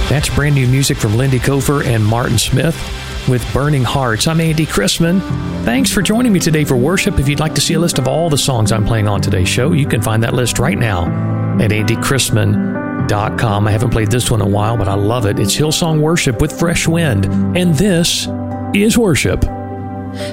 That's brand new music from Lindy Cofer and Martin Smith with Burning Hearts. I'm Andy Chrisman. Thanks for joining me today for worship. If you'd like to see a list of all the songs I'm playing on today's show, you can find that list right now at andychrisman.com. I haven't played this one in a while, but I love it. It's Hillsong Worship with Fresh Wind, and this is worship.